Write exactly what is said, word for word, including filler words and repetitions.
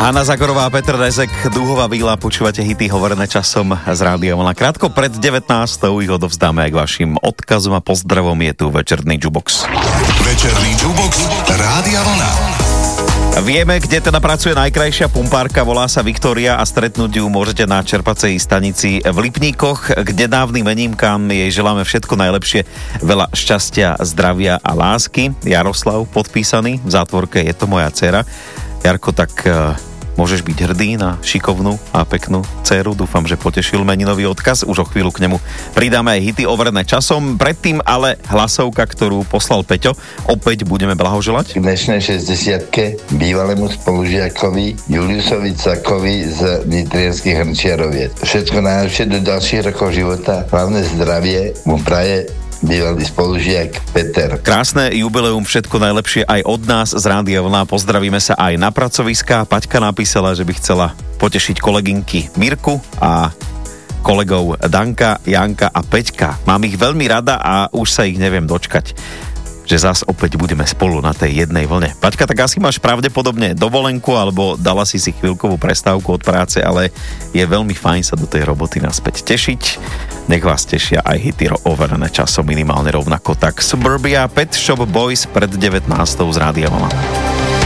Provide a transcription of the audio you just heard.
Hanna Zagorová a Petr Rezek, Dúhová víla, počúvate hity hovorené časom z Rádia Vlna. Krátko pred devätnástou ich odovzdáme aj k vašim odkazom a pozdravom. Je tu večerný jukebox. Večerný jukebox Rádia Vlna. Vieme, kde teda pracuje najkrajšia pumpárka, volá sa Viktória a stretnúť ju môžete na čerpacej stanici v Lipníkoch. K nedávnym menímkam jej želáme všetko najlepšie, veľa šťastia, zdravia a lásky. Jaroslav podpísaný, v zátvorke Je to moja dcera. Jarko, tak uh, môžeš byť hrdý na šikovnú a peknú dceru. Dúfam, že potešil meninový odkaz. Už o chvíľu k nemu pridáme aj hity overené časom. Predtým ale hlasovka, ktorú poslal Peťo. Opäť budeme blahoželať. K dnešnej šesťdesiatke bývalému spolužiakovi Juliusovi Cakovi z Nitrianských Hrnčiaroviec. Všetko najlepšie do ďalších rokov života. Hlavné zdravie mu praje bývalý spolužiak Peter. Krásne jubileum, všetko najlepšie aj od nás z Rádia Vlna. Pozdravíme sa aj na pracoviská. Paťka napísala, že by chcela potešiť kolegynky Mirku a kolegov Danka, Janka a Peťka. Mám ich veľmi rada a už sa ich neviem dočkať, že zas opäť budeme spolu na tej jednej vlne. Paťka, tak asi máš pravdepodobne dovolenku alebo dala si si chvíľkovú prestávku od práce, ale je veľmi fajn sa do tej roboty naspäť tešiť. Nech vás tešia aj hity overené časom minimálne rovnako. Tak Suburbia, Pet Shop Boys pred devätnástou z Rádia Vlna.